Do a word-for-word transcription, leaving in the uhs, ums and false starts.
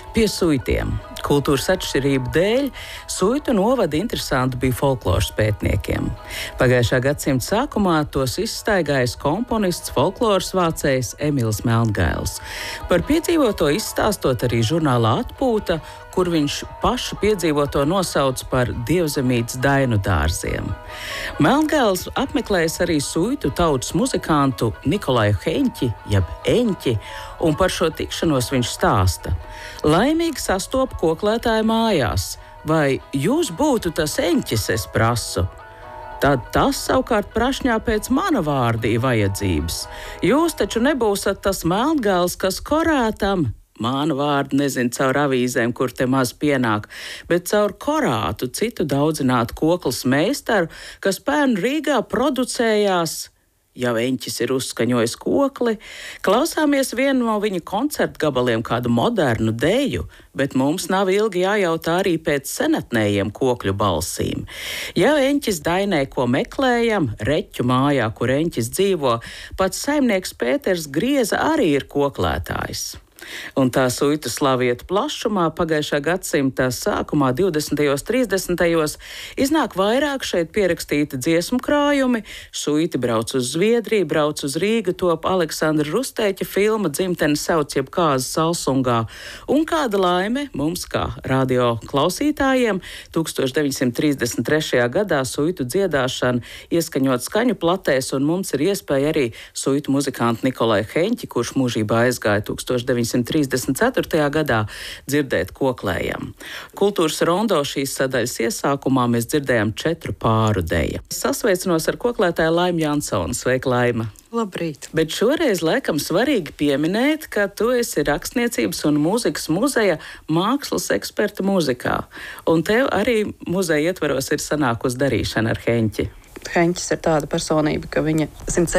Pie suitiem. Kultūras atšķirību dēļ suitu novadi interesanti bija folkloras pētniekiem. Pagājušā gadsimta sākumā tos izstaigājis komponists, folkloras vācējs Emīls Melngails. Par piedzīvoto izstāstot arī žurnālā Atpūta, kur viņš pašu piedzīvoto nosauc par dievzemītes dainu dārziem. Melngails apmeklējis arī suitu tautas muzikantu Nikolaju Heņķi, jeb Eņķi, un par šo tikšanos viņš stāsta. Laimīgi sastopu koklētāju mājās. Vai jūs būtu tas Eņķis, es prasu? Tad tas savukārt prašņā pēc mana vārdī vajadzības. Jūs taču nebūsat tas Melngails, kas korētam, māna vārdu nezinu caur avīzēm, kur te maz pienāk, bet caur korātu citu daudzinātu koklas meistaru, kas pērn Rīgā producējās. Ja Eņķis ir uzskaņojis kokli, klausāmies vienu no viņa koncertu gabaliem kādu modernu deju, bet mums nav ilgi jājautā arī pēc senatnējiem kokļu balsīm. Ja Eņķis dainē, ko meklējam, Reķu mājā, kur Eņķis dzīvo, pats saimnieks Pēters Grieza arī ir koklētājs. Un tā suitu slavieta plašumā pagājušā gadsimta sākumā, divdesmitajos, trīsdesmitajos, iznāk vairāk šeit pierakstīti dziesmu krājumi. Suiti brauc uz Zviedriju, brauc uz Rīgu, top Aleksandra Rustēķa filma Dzimtene sauc jeb kāza Salsungā. Un kāda laime mums, kā radio klausītājiem, tūkstoš deviņsimt trīsdesmit trešajā gadā suitu dziedāšana ieskaņot skaņu platēs, un mums ir iespēja arī suitu muzikantu Nikolaju Heņķi, kurš mūžībā aizgāja tūkstoš deviņsimt trīsdesmit ceturtajā gadā, dzirdēt koklējam. Kultūras rondo šīs sadaļas iesākumā mēs dzirdējām četru pāru deja. Sasveicinos ar koklētāju Laimu Jansonu. Sveika, Laima! Labrīt! Bet šoreiz laikam svarīgi pieminēt, ka tu esi Rakstniecības un mūzikas muzeja mākslas eksperta mūzikā. Un tev arī muzeja ietvaros ir sanākusi darīšana ar Heņķi. Heņķis ir tāda personība, ka viņa